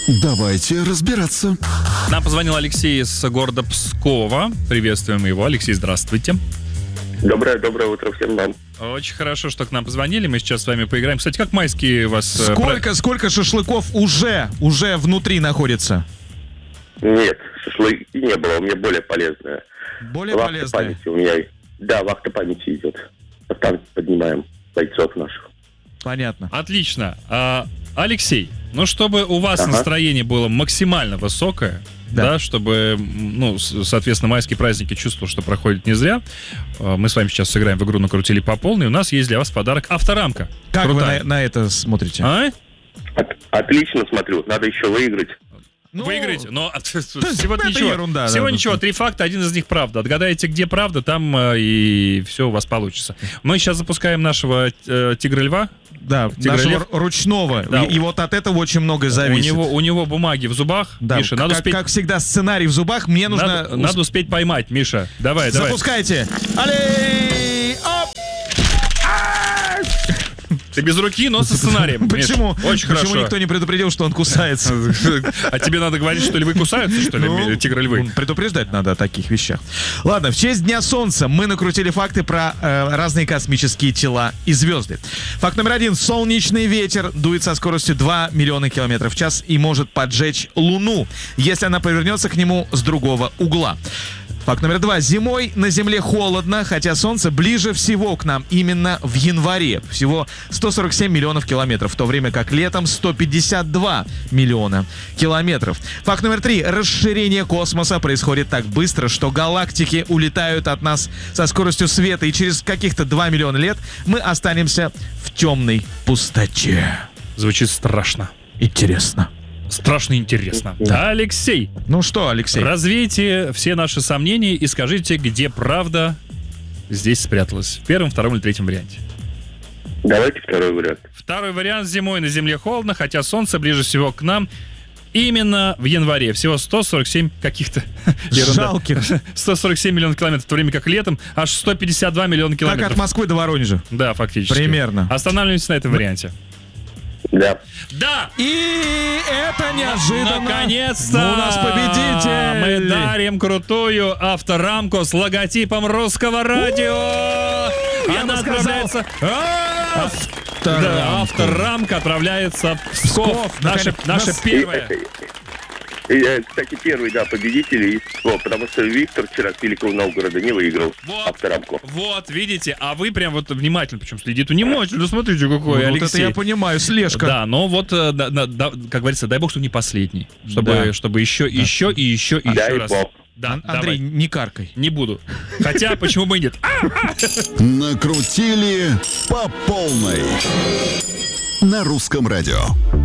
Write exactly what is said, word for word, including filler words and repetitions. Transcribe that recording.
Давайте разбираться. Нам позвонил Алексей из города Пскова. Приветствуем его. Алексей, здравствуйте. Доброе, доброе утро всем вам. Очень хорошо, что к нам позвонили. Мы сейчас с вами поиграем. Кстати, как майские у вас... Сколько, про... сколько шашлыков уже, уже внутри находится? Нет, шашлыки не было. У меня более полезное. Более вахта полезное? Памяти у меня... Да, вахта памяти идет. Там поднимаем бойцов наших. Понятно. Отлично. А, Алексей, ну, чтобы у вас ага. настроение было максимально высокое, да. да, чтобы, ну, соответственно, майские праздники чувствовал, что проходят не зря, мы с вами сейчас сыграем в игру «Накрутили по полной». У нас есть для вас подарок авторамка. Как Крутая. вы на, на это смотрите? А? От, отлично смотрю. Надо еще выиграть. Ну, выиграете, но всего это ничего. Ерунда, всего да, ничего, да. Три факта, один из них правда. Отгадаете, где правда, там э, и все у вас получится. Мы сейчас запускаем нашего э, тигра-льва. Да, нашего ручного. Да. И, и вот от этого очень многое зависит. У него, у него бумаги в зубах. Да. Миша, надо как, успеть... как всегда, сценарий в зубах. Мне нужно... Надо, надо успеть поймать, Миша. Давай, давай. Запускайте. Алей! Оп! Ты без руки, но со сценарием. Почему? Миш, очень Почему хорошо. никто не предупредил, что он кусается? А тебе надо говорить, что львы кусаются, что ли, ну, тигры-львы? Предупреждать надо о таких вещах. Ладно, в честь Дня Солнца мы накрутили факты про э, разные космические тела и звезды. Факт номер один. Солнечный ветер дует со скоростью два миллиона километров в час и может поджечь Луну, если она повернется к нему с другого угла. Факт номер два. Зимой на Земле холодно, хотя Солнце ближе всего к нам именно в январе. Всего сто сорок семь миллионов километров, в то время как летом сто пятьдесят два миллиона километров. Факт номер три. Расширение космоса происходит так быстро, что галактики улетают от нас со скоростью света, и через каких-то два миллиона лет мы останемся в темной пустоте. Звучит страшно. Интересно. Страшно интересно. Да. Алексей. Ну что, Алексей? Развейте все наши сомнения и скажите, где правда здесь спряталась. В первом, втором или третьем варианте. Давайте второй вариант. Второй вариант. Зимой на Земле холодно, хотя Солнце ближе всего к нам именно в январе. Всего сто сорок семь каких-то... Жалких. сто сорок семь миллионов километров, в то время как летом аж сто пятьдесят два миллиона километров. Как от Москвы до Воронежа. Да, фактически. Примерно. Останавливаемся на этом варианте. Да. Да! И это неожиданно. Наконец-то! У нас победитель! Мы дарим крутую авторамку с логотипом Русского радио! Я Она отправляется... Авторамка. Да, авторамка отправляется в Псков. Наша, наша первая. И, кстати, первый, да, победитель из Пскова, потому что Виктор вчера с Великого Новгорода не выиграл вот, авторамку. Вот, видите, а вы прям вот внимательно, причем следите внимательно, смотрите, какой вот Алексей. Это я понимаю, слежка. Да, но вот, да, да, да, как говорится, дай бог, что не последний, чтобы, да. чтобы еще, да. еще и еще и дай еще раз. Бог. Да, Андрей, давай. не каркай. Не буду. Хотя, почему бы и нет? Накрутили по полной на Русском радио.